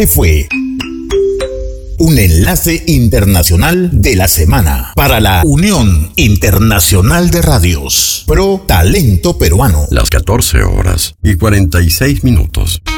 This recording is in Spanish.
Fue un enlace internacional de la semana para la Unión Internacional de Radios Pro Talento Peruano. Las 14 horas y 46 minutos.